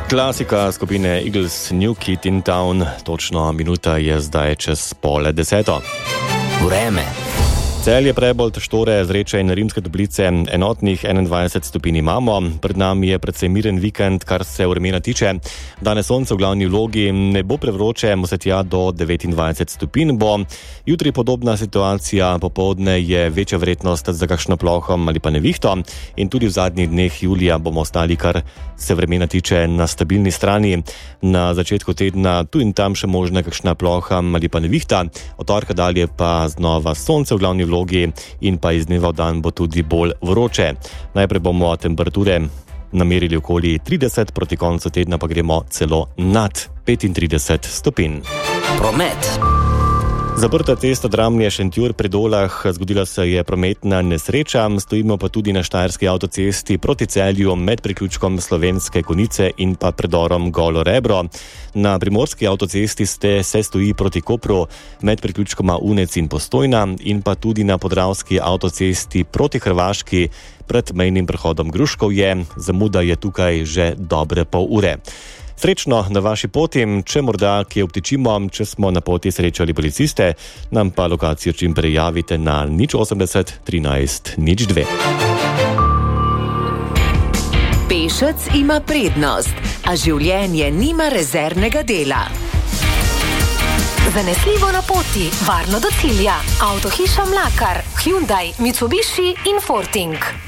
Klasika skupine Eagles, New Kid in Town, točno minuta je zdaj čez 9:30. Vreme. Celje, Prebold, Štore, Zreče in Rimske Toplice, enotnih 21 stopinj imamo. Pred nami je precej miren vikend, kar se vremena tiče. Danes sonce v glavni vlogi, ne bo prevroče, se tja do 29 stopinj bo. Jutri podobna situacija, popoldne je večja verjetnost za kakšno ploho ali pa nevihto in tudi v zadnjih dneh julija bomo ostali, kar se vremena tiče, na stabilni strani. Na začetku tedna tu in tam še možna kakšna ploha ali pa nevihta, od torka dalje pa znova sonce v glavni vlogi in pa iz dneva v dan bo tudi bolj vroče. Najprej bomo temperature namerili okoli 30, proti koncu tedna pa gremo celo nad 35 stopinj. Promet. Zaprta cesta Dramlje-Šentjur pri Dolah, zgodila se je prometna nesreča, stojimo pa tudi na štajerski avtocesti proti Celju med priključkom Slovenske Konjice in pa predorom Golo Rebro. Na primorski avtocesti se stoji proti Kopru med priključkoma Unec in Postojna in pa tudi na podravski avtocesti proti Hrvaški pred mejnim prehodom Gruškovje, zamuda je tukaj že dobre pol ure. Srečno na vaši poti, če morda kje obtičimo, če smo na poti srečali policiste, nam pa lokacijo čim prej javite na 080 13 02. Pešec ima prednost, a življenje nima rezervnega dela. Zanesljivo na poti, varno do cilja. Avtohiša Mlakar, Hyundai, Mitsubishi in Forting.